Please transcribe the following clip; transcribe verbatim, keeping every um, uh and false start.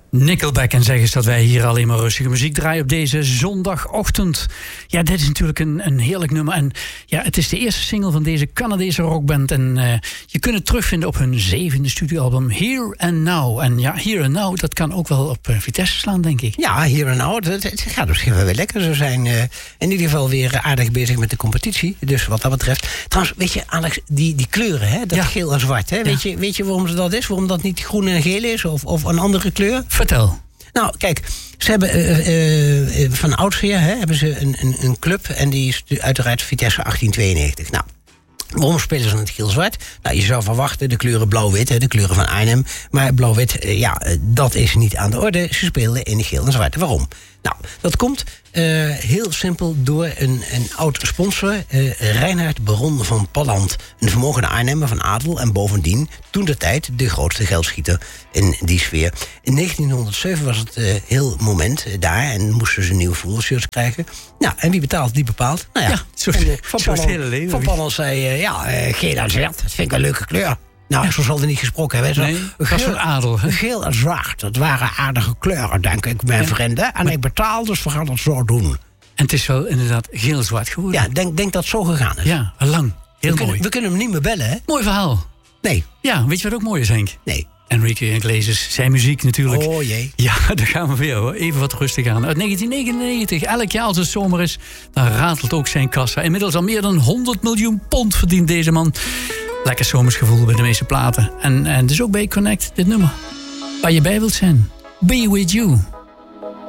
Nickelback en zeg eens dat wij hier alleen maar rustige muziek draaien op deze zondagochtend. Ja, dit is natuurlijk een, een heerlijk nummer. En ja, het is de eerste single van deze Canadese rockband. En uh, je kunt het terugvinden op hun zevende studioalbum Here and Now. En ja, Here and Now, dat kan ook wel op uh, Vitesse slaan, denk ik. Ja, Here and Now, het, het gaat misschien wel weer lekker. Ze zijn uh, in ieder geval weer aardig bezig met de competitie. Dus wat dat betreft. Trouwens, weet je, Alex, die, die kleuren, hè, dat ja. geel en zwart. Hè, ja. weet, je, weet je waarom dat is? Waarom dat niet groen en geel is? Of, of een andere kleur? Vertel. Nou, kijk, ze hebben uh, uh, van oudsher hè, hebben ze een, een, een club en die is uiteraard Vitesse achttien tweeënnegentig. Nou, waarom spelen ze het geel-zwart? Nou, je zou verwachten de kleuren blauw-wit, de kleuren van Arnhem. Maar blauw-wit, uh, ja, uh, dat is niet aan de orde. Ze spelen in geel en zwart. Waarom? Nou, dat komt uh, heel simpel door een, een oud sponsor, uh, Reinhard Baron van Palland. Een vermogende Arnhemmer van adel en bovendien toen de tijd de grootste geldschieter in die sfeer. In negentienhonderdzeven was het uh, heel moment uh, daar en moesten ze nieuwe voetbalshirts krijgen. Nou, en wie betaalt, die bepaalt. Nou ja, ja zo, en, uh, van Palland, hele leven. Van Palland zei, uh, ja, uh, geel en zwart, dat vind ik een leuke kleur. Nou, ja. Zo zal er niet gesproken hebben. Zo, nee, dat was van adel. Hè? Geel en zwart, dat waren aardige kleuren, denk ik, mijn ja. vrienden. En maar, ik betaal, dus we gaan het zo doen. En het is wel inderdaad geel-zwart geworden. Ja, denk, denk dat het zo gegaan is. Ja, lang. Heel we mooi. Kunnen, we kunnen hem niet meer bellen, hè? Mooi verhaal. Nee. Ja, weet je wat ook mooi is, Henk? Nee. Enrique Iglesias, zijn muziek natuurlijk. Oh jee. Ja, daar gaan we weer hoor. Even wat rustig aan. Uit negentien negenennegentig, elk jaar als het zomer is, dan ratelt ook zijn kassa. Inmiddels al meer dan honderd miljoen pond verdient deze man. Lekker zomersgevoel bij de meeste platen. En, en dus ook bij Connect, dit nummer. Waar je bij wilt zijn. Be With You.